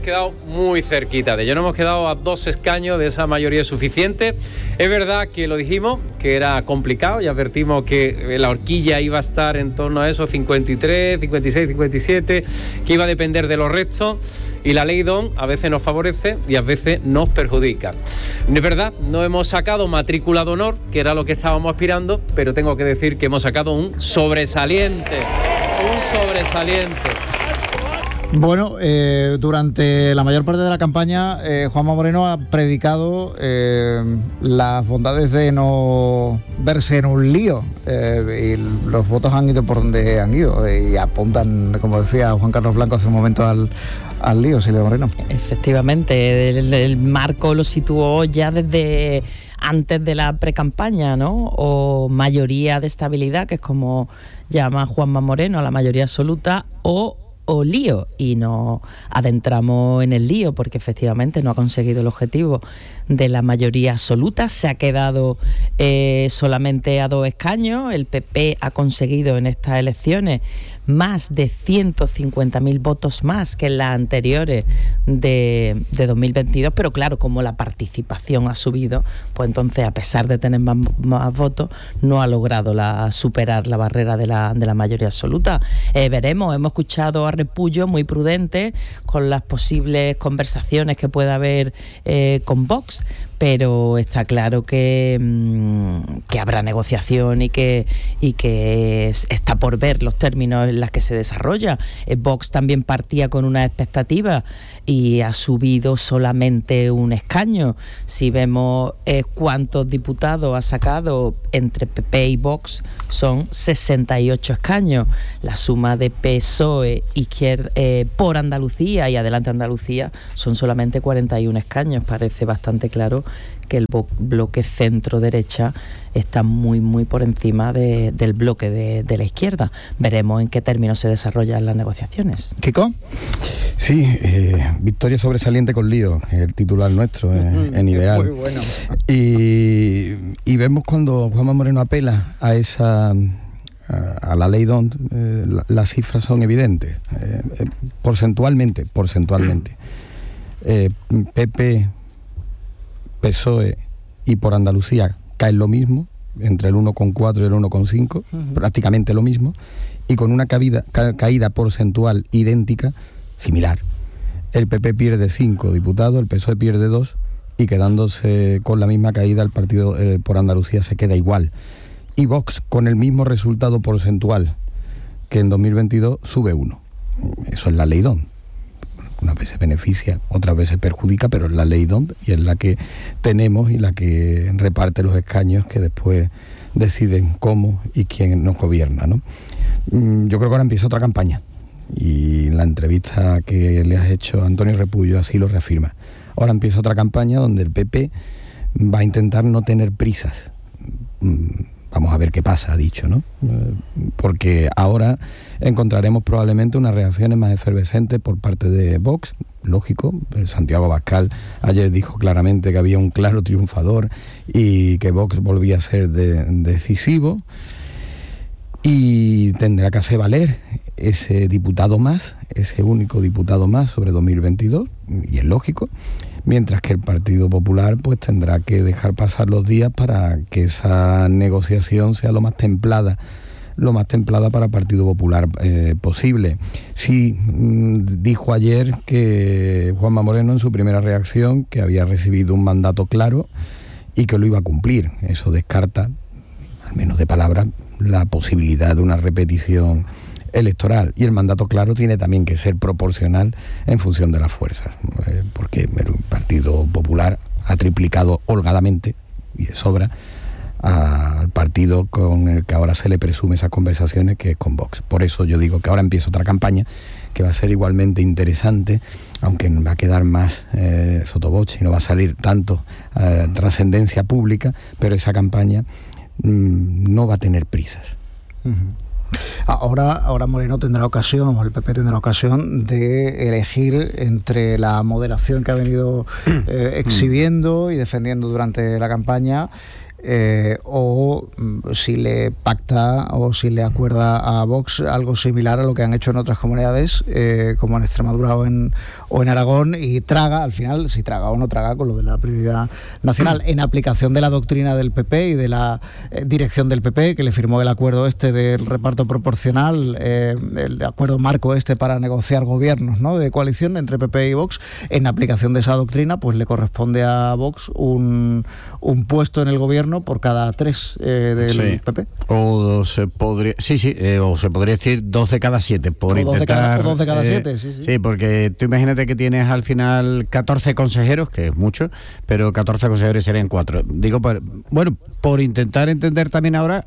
quedado muy cerquita de ello. Nos hemos quedado a 2 escaños de esa mayoría suficiente. Es verdad que lo dijimos, que era complicado, y advertimos que la horquilla iba a estar en torno a esos 53, 56, 57, que iba a depender de los restos. Y la ley DON a veces nos favorece y a veces nos perjudica. Es verdad, no hemos sacado matrícula de honor, que era lo que estábamos aspirando, pero tengo que decir que hemos sacado un sobresaliente. Un sobresaliente. Bueno, durante la mayor parte de la campaña, Juanma Moreno ha predicado las bondades de no verse en un lío, y los votos han ido por donde han ido, y apuntan, como decía Juan Carlos Blanco hace un momento, al lío, Silvia Moreno. Efectivamente, el marco lo situó ya desde antes de la precampaña, ¿no? O mayoría de estabilidad, que es como llama Juanma Moreno a la mayoría absoluta, o lío, y nos adentramos en el lío porque efectivamente no ha conseguido el objetivo de la mayoría absoluta, se ha quedado solamente a 2 escaños. El PP ha conseguido en estas elecciones más de 150.000 votos más que en las anteriores de 2022, pero claro, como la participación ha subido, pues entonces, a pesar de tener más votos, no ha logrado superar la barrera de la mayoría absoluta. Veremos, hemos escuchado a Repullo muy prudente con las posibles conversaciones que pueda haber con Vox, pero está claro que habrá negociación y que está por ver los términos en los que se desarrolla. Vox también partía con una expectativa y ha subido solamente un escaño. Si vemos cuántos diputados ha sacado entre PP y Vox, son 68 escaños. La suma de PSOE, Izquierda, por Andalucía y Adelante Andalucía son solamente 41 escaños. Parece bastante claro que el bloque centro-derecha está muy, muy por encima del bloque de la izquierda. Veremos en qué términos se desarrollan las negociaciones. ¿Kiko? Sí, victoria sobresaliente con lío, el titular nuestro, en Ideal. Muy bueno. Y vemos cuando Juanma Moreno apela a la ley DON, las cifras son evidentes, porcentualmente. PP, PSOE y por Andalucía caen lo mismo, entre el 1,4 y el 1,5, prácticamente lo mismo, y con una caída porcentual idéntica, similar. El PP pierde 5 diputados, el PSOE pierde 2, y quedándose con la misma caída, el partido por Andalucía se queda igual. Y Vox, con el mismo resultado porcentual que en 2022, sube 1. Eso es la ley DON. Unas veces beneficia, otras veces perjudica, pero es la ley DON y es la que tenemos y la que reparte los escaños que después deciden cómo y quién nos gobierna, ¿no? Yo creo que ahora empieza otra campaña, y la entrevista que le has hecho a Antonio Repullo así lo reafirma. Ahora empieza otra campaña donde el PP va a intentar no tener prisas. Vamos a ver qué pasa, ha dicho, ¿no? Porque ahora encontraremos probablemente unas reacciones más efervescentes por parte de Vox, lógico. Santiago Abascal ayer dijo claramente que había un claro triunfador y que Vox volvía a ser decisivo, y tendrá que hacer valer ese diputado más, ese único diputado más sobre 2022, y es lógico. Mientras que el Partido Popular pues tendrá que dejar pasar los días para que esa negociación sea lo más templada para el Partido Popular posible. Sí, dijo ayer que Juanma Moreno en su primera reacción que había recibido un mandato claro y que lo iba a cumplir. Eso descarta, al menos de palabra, la posibilidad de una repetición electoral, y el mandato claro tiene también que ser proporcional en función de las fuerzas, porque el Partido Popular ha triplicado holgadamente y de sobra al partido con el que ahora se le presume esas conversaciones, que es con Vox. Por eso yo digo que ahora empieza otra campaña que va a ser igualmente interesante, aunque va a quedar más sotoboche y no va a salir tanto trascendencia pública, pero esa campaña no va a tener prisas. Ahora Moreno tendrá ocasión, o el PP tendrá ocasión de elegir entre la moderación que ha venido exhibiendo y defendiendo durante la campaña, o si le pacta o si le acuerda a Vox algo similar a lo que han hecho en otras comunidades, como en Extremadura o en Aragón, y traga, al final, si traga o no traga con lo de la prioridad nacional, en aplicación de la doctrina del PP y de la dirección del PP, que le firmó el acuerdo del reparto proporcional, el acuerdo marco para negociar gobiernos, ¿no?, de coalición entre PP y Vox. En aplicación de esa doctrina, pues le corresponde a Vox un puesto en el gobierno por cada 3 del PP. O se podría, o se podría decir 2 de cada 7 por intentar. 2 de cada 7, sí. Sí, porque tú imagínate que tienes al final 14 consejeros, que es mucho, pero 14 consejeros serían 4. Digo, por intentar entender también ahora,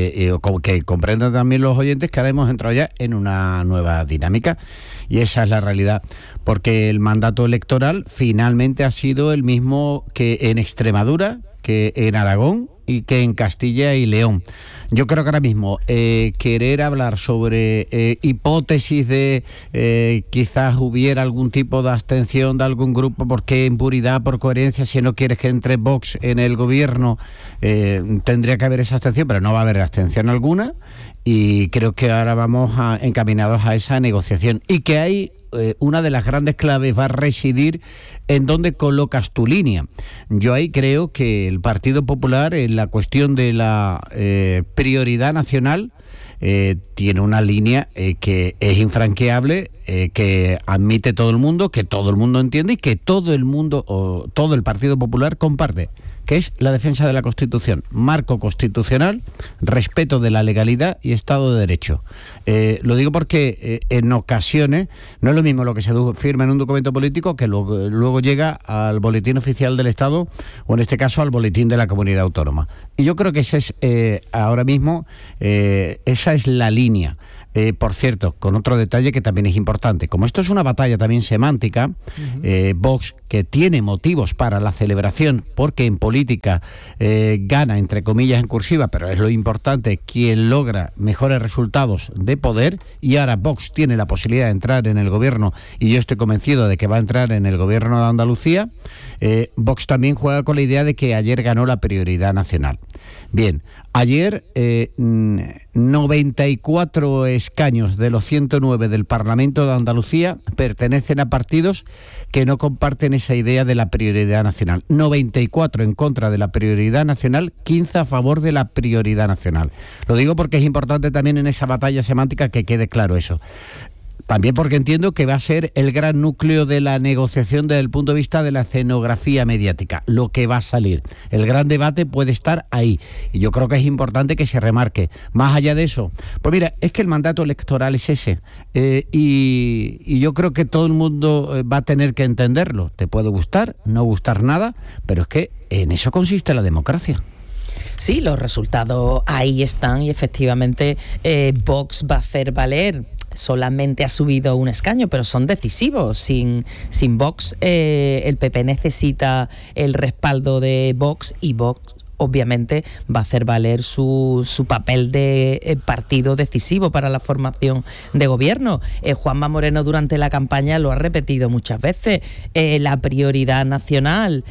que comprendan también los oyentes que ahora hemos entrado ya en una nueva dinámica, y esa es la realidad, porque el mandato electoral finalmente ha sido el mismo que en Extremadura, que en Aragón y que en Castilla y León. Yo creo que ahora mismo querer hablar sobre hipótesis de quizás hubiera algún tipo de abstención de algún grupo, porque en puridad, por coherencia, si no quieres que entre Vox en el gobierno, tendría que haber esa abstención, pero no va a haber abstención alguna, y creo que ahora vamos encaminados a esa negociación, y que hay una de las grandes claves va a residir en dónde colocas tu línea. Yo ahí creo que el Partido Popular, en la cuestión de la prioridad nacional, tiene una línea que es infranqueable, que admite todo el mundo, que todo el mundo entiende y que todo el mundo, o todo el Partido Popular comparte, que es la defensa de la Constitución, marco constitucional, respeto de la legalidad y Estado de Derecho. Lo digo porque en ocasiones no es lo mismo lo que se firma en un documento político que luego llega al boletín oficial del Estado, o en este caso al boletín de la comunidad autónoma. Y yo creo que ese es ahora mismo, esa es la línea. Por cierto, con otro detalle que también es importante, como esto es una batalla también semántica, Vox, que tiene motivos para la celebración, porque en política gana, entre comillas en cursiva, pero es lo importante, quien logra mejores resultados de poder, y ahora Vox tiene la posibilidad de entrar en el gobierno, y yo estoy convencido de que va a entrar en el gobierno de Andalucía. Vox también juega con la idea de que ayer ganó la prioridad nacional. Bien, ayer 94 escaños de los 109 del Parlamento de Andalucía pertenecen a partidos que no comparten esa idea de la prioridad nacional. 94 en contra de la prioridad nacional, 15 a favor de la prioridad nacional. Lo digo porque es importante también en esa batalla semántica que quede claro eso. También porque entiendo que va a ser el gran núcleo de la negociación desde el punto de vista de la escenografía mediática, lo que va a salir. El gran debate puede estar ahí, y yo creo que es importante que se remarque. Más allá de eso, pues mira, es que el mandato electoral es ese, y yo creo que todo el mundo va a tener que entenderlo. Te puede gustar, no gustar nada, pero es que en eso consiste la democracia. Sí, los resultados ahí están, y efectivamente Vox va a hacer valer. Solamente ha subido un escaño, pero son decisivos. Sin Vox, el PP necesita el respaldo de Vox, y Vox obviamente va a hacer valer su papel de partido decisivo para la formación de gobierno. Juanma Moreno durante la campaña lo ha repetido muchas veces. La prioridad nacional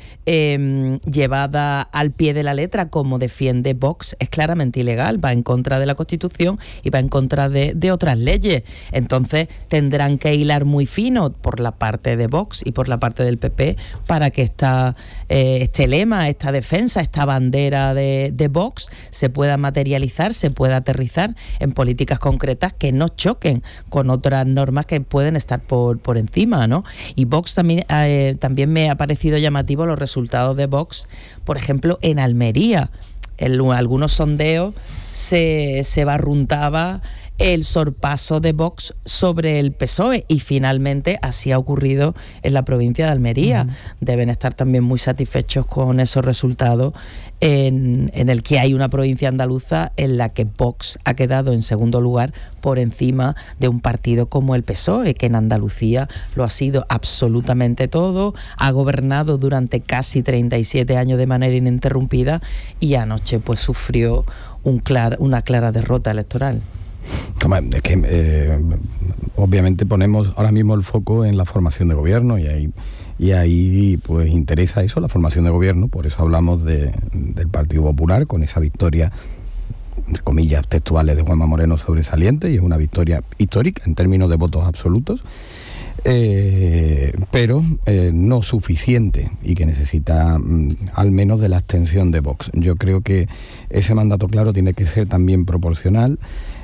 llevada al pie de la letra, como defiende Vox, es claramente ilegal, va en contra de la Constitución y va en contra de otras leyes. Entonces tendrán que hilar muy fino por la parte de Vox y por la parte del PP para que este lema, esta defensa, esta bandera de Vox se pueda materializar, se pueda aterrizar en políticas concretas que no choquen con otras normas que pueden estar por encima, ¿no? Y Vox también me ha parecido llamativo los resultados de Vox, por ejemplo, en Almería. En algunos sondeos se barruntaba el sorpaso de Vox sobre el PSOE, y finalmente así ha ocurrido en la provincia de Almería. Deben estar también muy satisfechos con esos resultados, en el que hay una provincia andaluza en la que Vox ha quedado en segundo lugar por encima de un partido como el PSOE, que en Andalucía lo ha sido absolutamente todo, ha gobernado durante casi 37 años de manera ininterrumpida, y anoche pues sufrió una clara derrota electoral. Es que obviamente ponemos ahora mismo el foco en la formación de gobierno y ahí pues interesa eso, la formación de gobierno. Por eso hablamos del Partido Popular, con esa victoria, entre comillas textuales, de Juanma Moreno sobresaliente, y es una victoria histórica en términos de votos absolutos, pero no suficiente, y que necesita al menos de la abstención de Vox. Yo creo que ese mandato claro tiene que ser también proporcional.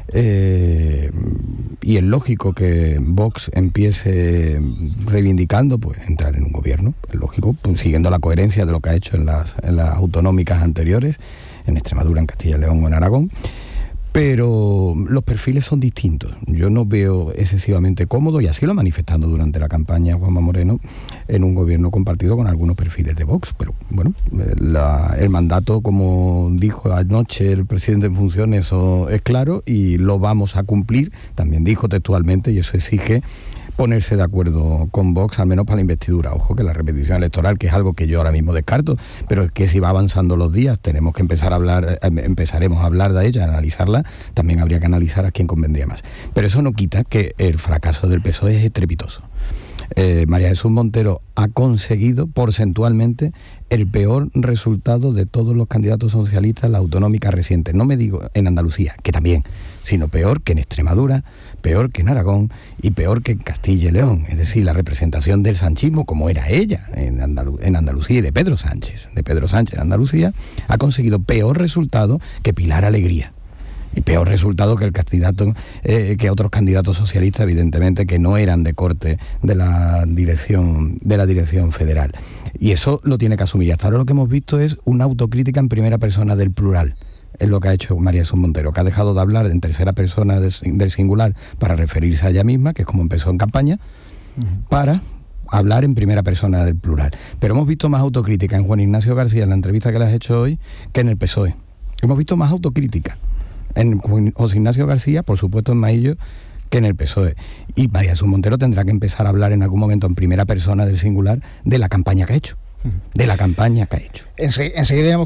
Y es lógico que Vox empiece reivindicando pues entrar en un gobierno, es lógico, pues, siguiendo la coherencia de lo que ha hecho en las autonómicas anteriores, en Extremadura, en Castilla y León o en Aragón, pero los perfiles son distintos. Yo no veo excesivamente cómodo, y así lo ha manifestado durante la campaña Juanma Moreno, en un gobierno compartido con algunos perfiles de Vox. Pero bueno, el mandato, como dijo anoche el presidente en funciones, eso es claro y lo vamos a cumplir. También dijo textualmente, y eso exige ponerse de acuerdo con Vox, al menos para la investidura. Ojo, que la repetición electoral, que es algo que yo ahora mismo descarto, pero es que si va avanzando los días, tenemos que empezaremos a hablar de ella, a analizarla. También habría que analizar a quién convendría más. Pero eso no quita que el fracaso del PSOE es estrepitoso. María Jesús Montero ha conseguido porcentualmente el peor resultado de todos los candidatos socialistas en la autonómica reciente. No me digo en Andalucía, que también, sino peor que en Extremadura, peor que en Aragón y peor que en Castilla y León. Es decir, la representación del sanchismo, como era ella en Andalucía, y de Pedro Sánchez en Andalucía, ha conseguido peor resultado que Pilar Alegría. Y peor resultado que el candidato, que otros candidatos socialistas, evidentemente, que no eran de corte de la dirección federal. Y eso lo tiene que asumir. Y hasta ahora lo que hemos visto es una autocrítica en primera persona del plural. Es lo que ha hecho María Jesús Montero, que ha dejado de hablar en tercera persona del singular para referirse a ella misma, que es como empezó en campaña, para hablar en primera persona del plural. Pero hemos visto más autocrítica en Juan Ignacio García, en la entrevista que le has hecho hoy, que en el PSOE. Hemos visto más autocrítica en José Ignacio García, por supuesto en Maillo, que en el PSOE. Y María Jesús Montero tendrá que empezar a hablar en algún momento en primera persona del singular de la campaña que ha hecho. Enseguida